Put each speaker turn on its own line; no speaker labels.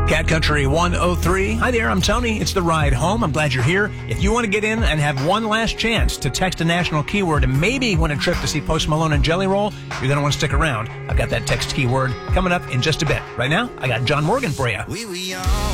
Cat Country 103. Hi there, I'm Tony. It's the ride home. I'm glad you're here. If you want to get in and have one last chance to text a national keyword and maybe win a trip to see Post Malone and Jelly Roll, you're going to want to stick around. I've got that text keyword coming up in just a bit. Right now, I got John Morgan for you.
We were young.